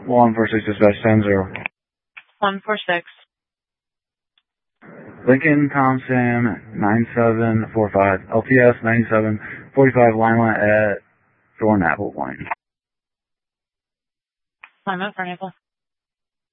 146 dispatch 10-0. 146. Lincoln Thompson 9745. LTS 9745 alignment at Thornapple Point. Alignment for Naples.